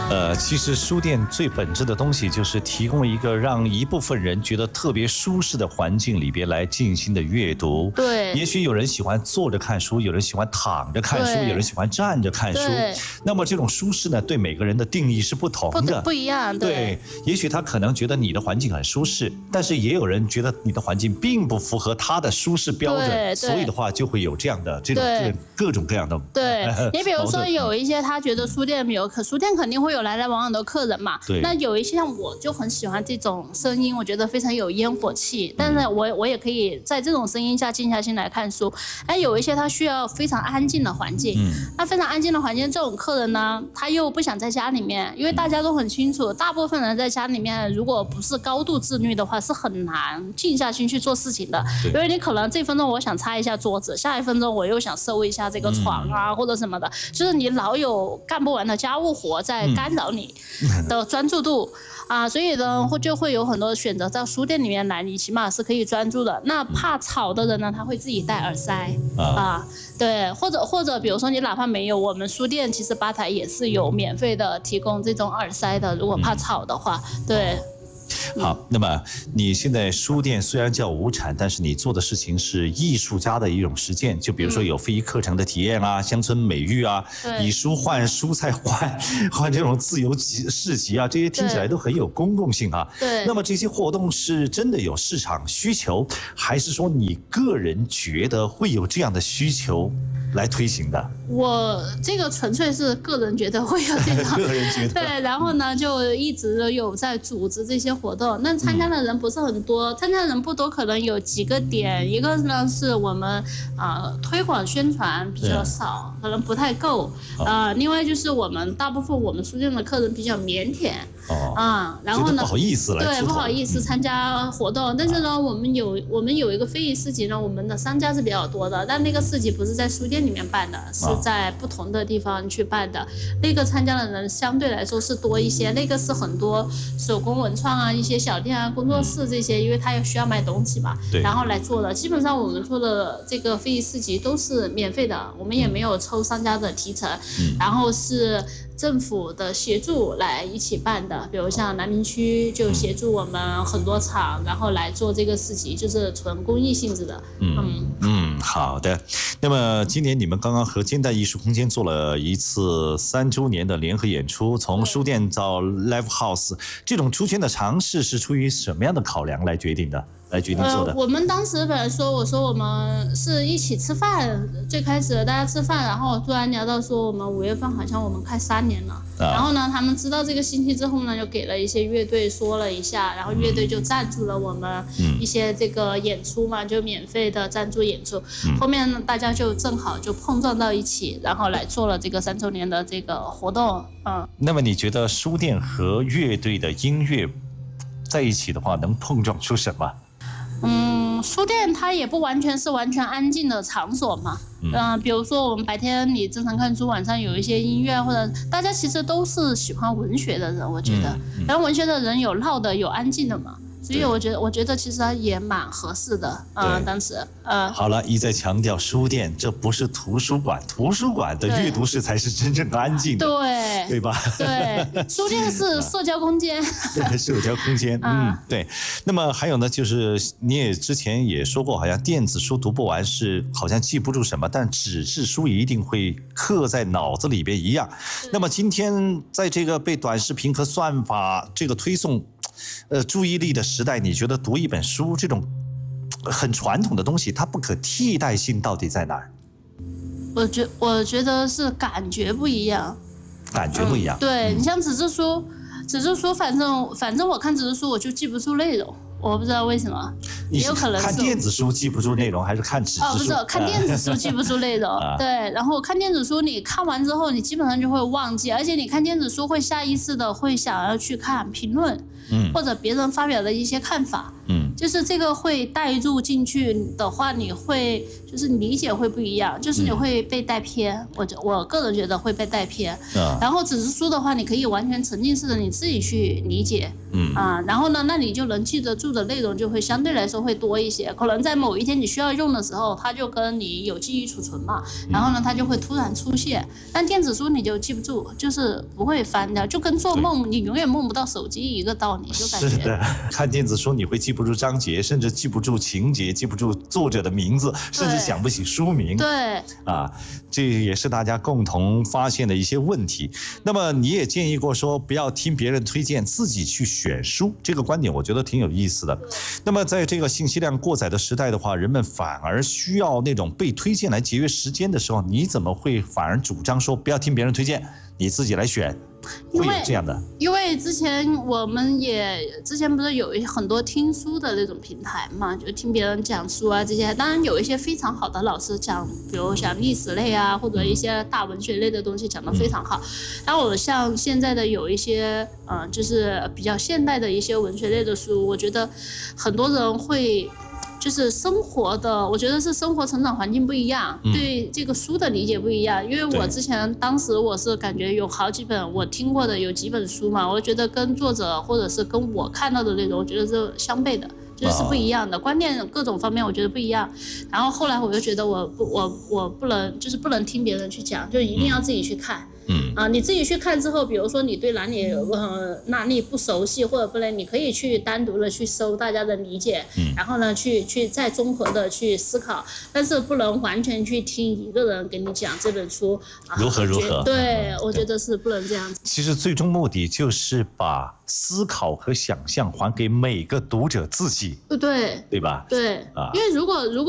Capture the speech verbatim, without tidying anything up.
呃，其实书店最本质的东西就是提供一个让一部分人觉得特别舒适的环境里边来静心的阅读。 对， 也许有人喜欢坐着看书，有人喜欢躺着看书，有人喜欢站着看书。那么这种舒适呢，对每个人的定义是不同的， 不, 不一样。对， 对，也许他可能觉得你的环境很舒适，但是也有人觉得你的环境并不符合他的舒适标准，所以的话就会有这样的这种各种各样的。 对，你比如说有一些他觉得书店有，可书店肯定会有来来往往的客人嘛。 对。 那有一些像我就很喜欢这种声音，我觉得非常有烟火气，但是我我也可以在这种声音下静下心来看书。哎，有一些他需要非常安静的环境，嗯，那非常安静的环境，这种客人呢，他又不想在家里面，因为大家都很清楚，大部分人在家里面，如果不是高度自律的话，是很难静下心去做事情的。因为你可能这分钟我想擦一下桌子，下一分钟我又想收一下这个床啊，嗯、或者什么的，就是你老有干不完的家务活在干扰你的专注度。嗯啊，所以呢，就会有很多选择到书店里面来，你起码是可以专注的。那怕吵的人呢，他会自己戴耳塞啊，啊对，或者或者比如说你哪怕没有，我们书店其实吧台也是有免费的提供这种耳塞的，如果怕吵的话，对。 好，那么你现在书店虽然叫无产，但是你做的事情是艺术家的一种实践，就比如说有非遗课程的体验啊，乡村美育啊，以书换蔬菜换换这种自由市集啊，这些听起来都很有公共性啊。 对。 那么这些活动是真的有市场需求，还是说你个人觉得会有这样的需求来推行的？ 我这个纯粹是个人觉得会有这个， 个人觉得对，然后呢就一直有在组织这些活动，那参加的人不是很多，嗯、参加的人不多，可能有几个点，一个呢是我们啊、呃、推广宣传比较少，可能不太够，啊、呃，另外就是我们大部分我们书店的客人比较腼腆。 哦， 啊、嗯，然后呢， 不好意思来对，不好意思参加活动，嗯、但是呢，啊、我们有我们有一个非遗市集呢，我们的商家是比较多的，但那个市集不是在书店里面办的，是在不同的地方去办的，啊、那个参加的人相对来说是多一些，那个是很多手工文创啊、一些小店啊、工作室这些，嗯、因为他也需要卖东西嘛， 对， 然后来做的。基本上我们做的这个非遗市集都是免费的，我们也没有抽商家的提成，嗯、然后是政府的协助来一起办的，比如像南明区就协助我们很多场，然后来做这个市集，就是纯公益性质的。 嗯 嗯, 嗯，好的。那么今年你们刚刚和煎蛋艺术空间做了一次三周年的联合演出，从书店到 live house， 这种出圈的尝试是出于什么样的考量来决定的？来决定做的。 呃，我们当时本来说，我说我们是一起吃饭，最开始大家吃饭，然后突然聊到说我们五月份好像我们开三年了，啊、然后呢，他们知道这个信息之后呢，就给了一些乐队说了一下，然后乐队就赞助了我们一些这个演出嘛，嗯、就免费的赞助演出。嗯、后面呢，大家就正好就碰撞到一起，然后来做了这个三周年的这个活动。嗯， 那么你觉得书店和乐队的音乐在一起的话，能碰撞出什么？ 嗯，书店它也不完全是完全安静的场所嘛，嗯、呃，比如说我们白天你正常看书，晚上有一些音乐，或者大家其实都是喜欢文学的人，我觉得，嗯嗯、然后文学的人有闹的，有安静的嘛。所以我觉得，我觉得其实也蛮合适的啊、呃。当时，呃， 好了，一再强调书店，这不是图书馆，图书馆的阅读室才是真正安静的， 对， 对吧？ 对，书店是社交空间， 对，社交空间，嗯，对。那么还有呢，就是你也之前也说过，好像电子书读不完是好像记不住什么，但纸质书一定会刻在脑子里边一样。那么今天在这个被短视频和算法这个推送。呃，注意力的时代，你觉得读一本书这种很传统的东西，它不可替代性到底在哪儿？ 我觉我觉得是感觉不一样， 感觉不一样。 嗯、对、嗯、你像纸质书，纸质书反正反正我看纸质书我就记不住内容。我不知道为什么，也有可能是看电子书记不住内容，还是看纸质书？ 哦，不是，看电子书记不住内容。啊、对，然后看电子书，你看完之后，你基本上就会忘记，而且你看电子书会下意识的会想要去看评论，嗯，或者别人发表的一些看法，嗯， 就是这个会带入进去的话，你会就是理解会不一样，就是你会被带偏。嗯、我我个人觉得会被带偏。啊、然后纸质书的话，你可以完全沉浸式的你自己去理解。嗯啊，然后呢，那你就能记得住的内容就会相对来说会多一些。可能在某一天你需要用的时候，它就跟你有记忆储存嘛，然后呢，它就会突然出现。但电子书你就记不住，就是不会翻掉，就跟做梦你永远梦不到手机一个道理，就感觉。 是的，看电子书你会记不住章节，甚至记不住情节，记不住作者的名字，甚至想不起书名。 对， 啊，这也是大家共同发现的一些问题。那么你也建议过说，不要听别人推荐，自己去选书，这个观点我觉得挺有意思的。那么在这个信息量过载的时代的话，人们反而需要那种被推荐来节约时间的时候，你怎么会反而主张说不要听别人推荐，你自己来选？会有这样的， 因为之前我们也之前不是有很多听书的那种平台嘛，就听别人讲书啊这些。当然有一些非常好的老师讲，比如像历史类啊，或者一些大文学类的东西讲得非常好。然后我像现在的有一些呃，就是比较现代的一些文学类的书，我觉得很多人会。就是生活的，我觉得是生活成长环境不一样，嗯、对这个书的理解不一样。因为我之前当时我是感觉有好几本我听过的有几本书嘛，我觉得跟作者或者是跟我看到的内容，我觉得是相悖的。就是不一样的观念，各种方面我觉得不一样。然后后来我就觉得我不我我不能就是不能听别人去讲，就一定要自己去看。嗯啊，你自己去看之后，比如说你对哪里呃哪里不熟悉或者不能，你可以去单独的去搜大家的理解，嗯、然后呢去去再综合的去思考，但是不能完全去听一个人给你讲这本书、啊、 如何如何。 对，嗯、我觉得是不能这样子。 其实最终目的就是把思考和想象还给每个读者自己， 对对吧？对，啊、因为如果如果